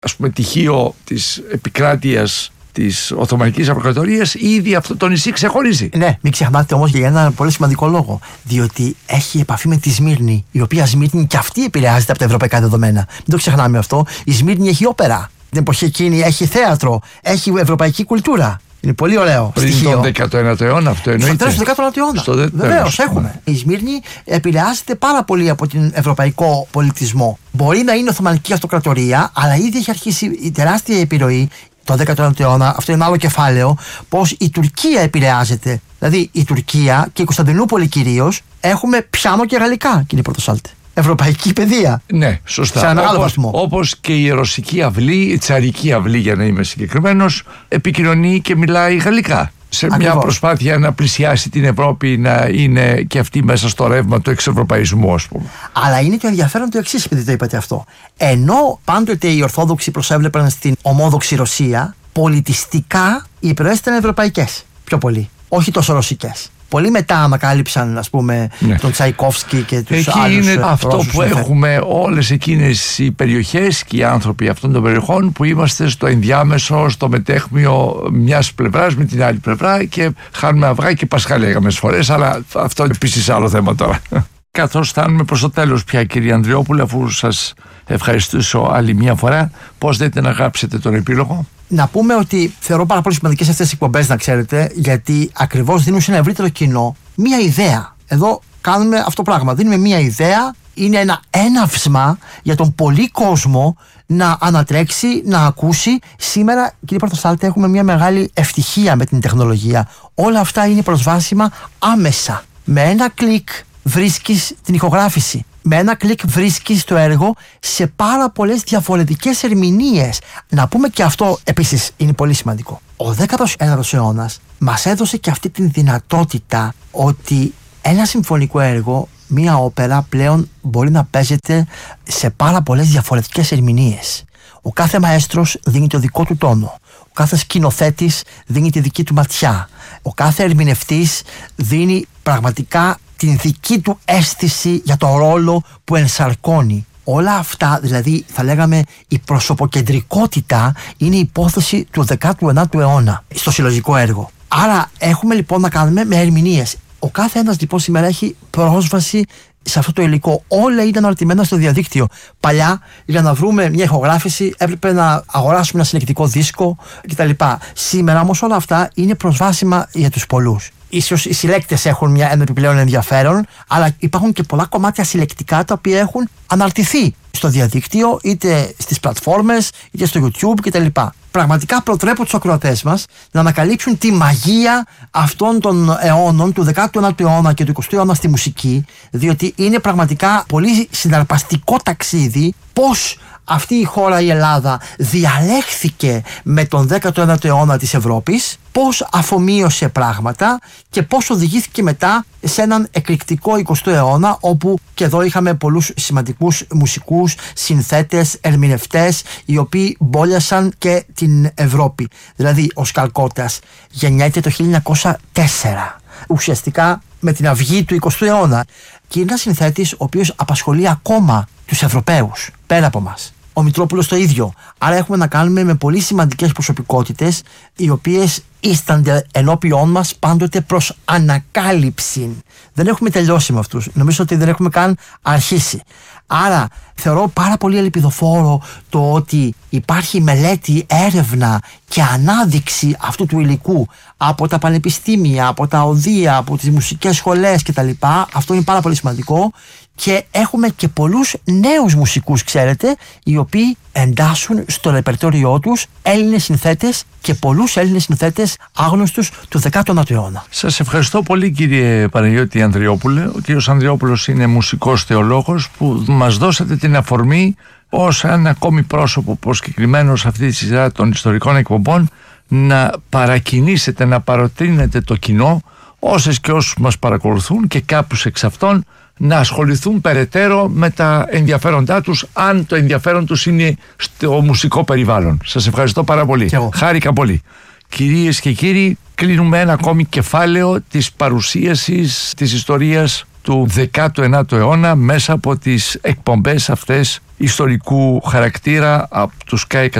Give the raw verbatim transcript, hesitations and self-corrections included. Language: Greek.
ας πούμε τυχείο της επικράτειας της Οθωμανικής Αυτοκρατορίας, ήδη αυτό το νησί ξεχωρίζει. Ναι, μην ξεχνάτε όμως για ένα πολύ σημαντικό λόγο. Διότι έχει επαφή με τη Σμύρνη, η οποία Σμύρνη και αυτή επηρεάζεται από τα ευρωπαϊκά δεδομένα. Μην το ξεχνάμε αυτό. Η Σμύρνη έχει όπερα. Την εποχή εκείνη έχει θέατρο, έχει ευρωπαϊκή κουλτούρα. Είναι πολύ ωραίο πριν στοιχείο. τον δέκατο ένατο αιώνα, αυτό εννοείται. Στο τέλος του δέκατου ένατου αιώνα. Βεβαίως, έχουμε. Η Σμύρνη επηρεάζεται πάρα πολύ από τον ευρωπαϊκό πολιτισμό. Μπορεί να είναι Οθωμανική Αυτοκρατορία, αλλά ήδη έχει αρχίσει η τεράστια επιρροή. Το δέκατο ένατο αιώνα, αυτό είναι ένα άλλο κεφάλαιο, πως η Τουρκία επηρεάζεται. Δηλαδή η Τουρκία και η Κωνσταντινούπολη κυρίως έχουμε πιάνο και γαλλικά, κύριε Πρωτοσάλτη. Ευρωπαϊκή παιδεία. Ναι, σωστά. Σε ένα μεγάλο όπως, βαθμό. όπως και η ρωσική αυλή, η τσαρική αυλή για να είμαι συγκεκριμένος, επικοινωνεί και μιλάει γαλλικά. Σε Ακριβώς. μια προσπάθεια να πλησιάσει την Ευρώπη, να είναι και αυτή μέσα στο ρεύμα του εξευρωπαϊσμού, ας πούμε. Αλλά είναι το ενδιαφέρον το εξής, επειδή το είπατε αυτό. Ενώ πάντοτε οι Ορθόδοξοι προσέβλεπαν στην ομόδοξη Ρωσία, πολιτιστικά οι επιρροές ήταν ευρωπαϊκές. Πιο πολύ. Όχι τόσο ρωσικές. Πολύ μετά ανακάλυψαν, ας πούμε, ναι. τον Τσαϊκόφσκι και τους Εκεί άλλους. είναι αυτό Ρώσους που έχουμε όλες εκείνες οι περιοχές και οι άνθρωποι αυτών των περιοχών που είμαστε στο ενδιάμεσο, στο μετέχμιο μιας πλευράς με την άλλη πλευρά και χάνουμε αυγά και πασχάλια μερικές φορές, αλλά αυτό είναι επίσης άλλο θέμα τώρα. Καθώς φτάνουμε προς το τέλος πια, κύριε Ανδριόπουλε, αφού σας ευχαριστήσω άλλη μια φορά, πώς δείτε να γράψετε τον επίλογο? Να πούμε ότι θεωρώ πάρα πολύ σημαντικές αυτές τις εκπομπές, να ξέρετε, γιατί ακριβώς δίνουν σε ένα ευρύτερο κοινό μία ιδέα. Εδώ κάνουμε αυτό το πράγμα. Δίνουμε μία ιδέα, είναι ένα έναυσμα για τον πολύ κόσμο να ανατρέξει, να ακούσει. Σήμερα, κύριε Πρωτοσάλτη, έχουμε μία μεγάλη ευτυχία με την τεχνολογία. Όλα αυτά είναι προσβάσιμα άμεσα. Με ένα κλικ βρίσκεις την ηχογράφηση. Με ένα κλικ βρίσκεις το έργο σε πάρα πολλές διαφορετικές ερμηνείες. Να πούμε και αυτό επίσης είναι πολύ σημαντικό. Ο δέκατος ένατος αιώνας μας έδωσε και αυτή την δυνατότητα ότι ένα συμφωνικό έργο, μία όπερα πλέον μπορεί να παίζεται σε πάρα πολλές διαφορετικές ερμηνείες. Ο κάθε μαέστρος δίνει το δικό του τόνο. Ο κάθε σκηνοθέτης δίνει τη δική του ματιά. Ο κάθε ερμηνευτής δίνει πραγματικά την δική του αίσθηση για το ρόλο που ενσαρκώνει. Όλα αυτά, δηλαδή θα λέγαμε η προσωποκεντρικότητα, είναι η υπόθεση του δέκατου ένατου αιώνα στο συλλογικό έργο. Άρα έχουμε λοιπόν να κάνουμε με ερμηνείες. Ο κάθε ένας λοιπόν σήμερα έχει πρόσβαση σε αυτό το υλικό. Όλα ήταν αναρτημένα στο διαδίκτυο. Παλιά, για να βρούμε μια ηχογράφηση, έπρεπε να αγοράσουμε ένα συλλεκτικό δίσκο κτλ. Σήμερα όμως όλα αυτά είναι προσβάσιμα για τους πολλούς. Ίσως οι συλλέκτες έχουν μια, ένα επιπλέον ενδιαφέρον, αλλά υπάρχουν και πολλά κομμάτια συλλεκτικά τα οποία έχουν αναρτηθεί στο διαδίκτυο, είτε στις πλατφόρμες, είτε στο YouTube κτλ. Πραγματικά προτρέπω τους ακροατές μας να ανακαλύψουν τη μαγεία αυτών των αιώνων, του δέκατου ένατου αιώνα και του εικοστού αιώνα στη μουσική, διότι είναι πραγματικά πολύ συναρπαστικό ταξίδι πώς αυτή η χώρα, η Ελλάδα, διαλέχθηκε με τον δέκατο ένατο αιώνα της Ευρώπης, πώς αφομοίωσε πράγματα και πώς οδηγήθηκε μετά σε έναν εκρηκτικό εικοστό αιώνα, όπου και εδώ είχαμε πολλούς σημαντικούς μουσικούς, συνθέτες, ερμηνευτές, οι οποίοι μπόλιασαν και την Ευρώπη. Δηλαδή ο Σκαλκώτας γεννιέται το χίλια εννιακόσια τέσσερα, ουσιαστικά με την αυγή του εικοστού αιώνα, και είναι ένας συνθέτης ο οποίος απασχολεί ακόμα τους Ευρωπαίους πέρα από μας. Ο Μητρόπουλος το ίδιο. Άρα έχουμε να κάνουμε με πολύ σημαντικές προσωπικότητες, οι οποίες ίστανται ενώπιόν μας πάντοτε προς ανακάλυψη. Δεν έχουμε τελειώσει με αυτούς. Νομίζω ότι δεν έχουμε καν αρχίσει. Άρα θεωρώ πάρα πολύ ελπιδοφόρο το ότι υπάρχει μελέτη, έρευνα και ανάδειξη αυτού του υλικού από τα πανεπιστήμια, από τα οδεία, από τις μουσικές σχολές κτλ. Αυτό είναι πάρα πολύ σημαντικό. Και έχουμε και πολλούς νέους μουσικούς, ξέρετε, οι οποίοι εντάσσουν στο ρεπερτόριό τους Έλληνες συνθέτες και πολλούς Έλληνες συνθέτες άγνωστους του δέκατου ένατου αιώνα. Σας ευχαριστώ πολύ, κύριε Παναγιώτη Ανδριόπουλε. Ο κύριος Ανδριόπουλος είναι μουσικός θεολόγος που μας δώσατε την αφορμή ως ένα ακόμη πρόσωπο προσκεκλημένο σε αυτή τη σειρά των ιστορικών εκπομπών να παρακινήσετε, να παροτρύνετε το κοινό, όσες και όσους μας παρακολουθούν και κάποιους εξ αυτών, να ασχοληθούν περαιτέρω με τα ενδιαφέροντά τους, αν το ενδιαφέρον τους είναι στο μουσικό περιβάλλον. Σας ευχαριστώ πάρα πολύ. Χάρηκα πολύ. Κυρίες και κύριοι, κλείνουμε ένα ακόμη κεφάλαιο της παρουσίασης της ιστορίας του δέκατου ενάτου αιώνα μέσα από τις εκπομπές αυτές ιστορικού χαρακτήρα από του Sky